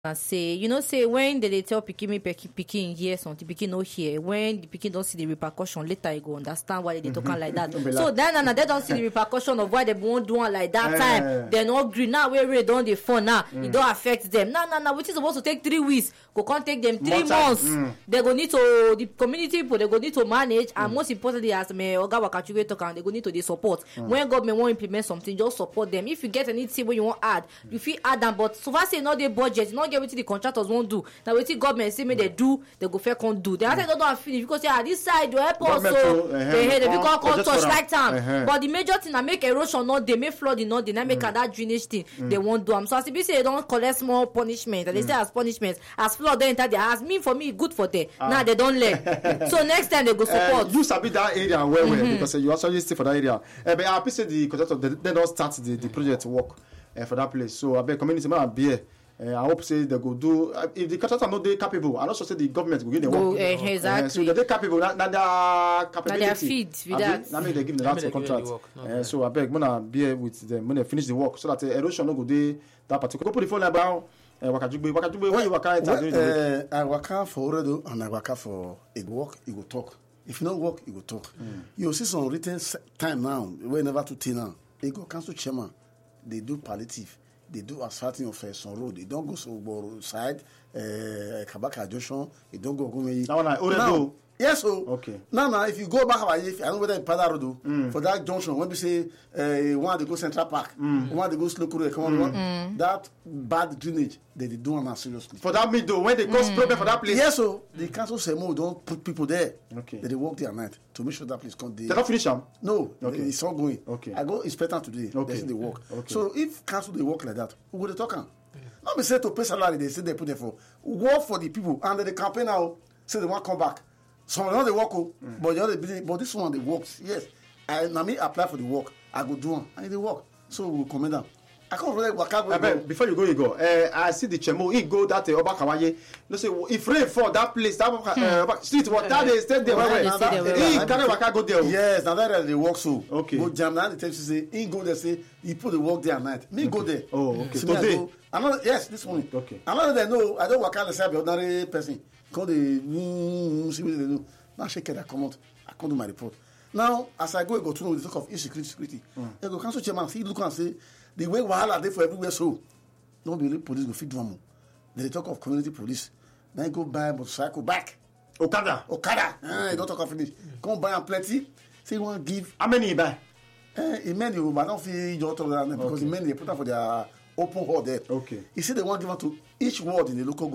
say, say when they tell pikin make pikin hear something, pikin no hear. When the pikin don't see the repercussion, later you go understand why they talking like that. So then they don't see the repercussion of why they won't do it like that time. They're not green now. Where don't they phone now? It don't affect them. No. Which is supposed to take 3 weeks, go can't take them 3 months. They go need to the community people. They go need to manage, and most importantly, as me Oga Wakachuwe talk, and they go need to the support. When government won't implement something, just support them. If you get anything where you want add, you feel add them. But so far say not the budget, not get what the contractors won't do. Now what the government say me they do, they go fair can't do. They have to don't finish because this side will help us. So they can't touch like time. But the major thing that make erosion not they make flooding not they make that drainage thing they won't do. So as if say they don't collect small punishment, and they say as punishment as flood they enter their house. For me good for them. Now they don't learn. So next time they go support. You sabi that area well because you actually stay for that area. But I appreciate the contractor they don't start the project work for that place. So I bet community man be here. I hope say they go do if the contractor not they capable. I also say the government will give them work. Exactly. So they capable. Now their capability. Now they feed with that. Now make they give them that contract. So I beg, gonna be here with them when they finish the work so that erosion no go dey that particular. Go put the phone line down. Wakajugbe, when you waka during the week? I waka for Oredo and I waka for a work. You go talk. If you not work, you go talk. You see some written time now. Whenever to tea now, they go council chairman. They do palliative. They do asphalting of some road. They don't go so side, Kabaka Junction. They don't go me. Now, yes, so okay. Now, if you go back, I don't know whether in Padarodo for that junction. When we say one to go Central Park, one to go Slokuru, come on, that bad drainage they do on seriously. For that middle, when they cause problem for that place. Yes, so the council say more don't put people there. Okay. They work day and night to make sure that place can't. They don't finish them. No, okay. It's all going. Okay. I go inspector today. Okay. They say they work. Okay. So if council they work like that, who would they talk on? Not be say to pay salary. They say they put there for work for the people and the campaign now say they want come back. Some of them they work, but the other but this one they works. Yes, I me apply for the work. I go do one and they work. So we commend them. I can't really work out. Before you go. I see the chemo. He go that Oba Kawaye. No say if rain fall that place, that street, what that they stay there. He carry waka go there. Yes, now that they work so. Okay. Go jam now. They tell you say he go there say he put the work day and night. Me go there. Oh, okay. Today. Another yes, this morning. Okay. Another they know I don't work out the same ordinary person. Call the see what they do. Now shake it. I come out. I come do my report. Now as I go to know the talk of insecurity. I go council chairman see look and say. The way wahala dey for everywhere so no be only police go fit do am. They talk of community police. Now you go buy motorcycle back. Okada. You don't talk of finish. Come buy am plenty. Say you want give. How many you buy? Many but don't feel you talk that because many they put am for their open hall there. Okay. He say they want give am to each ward in the local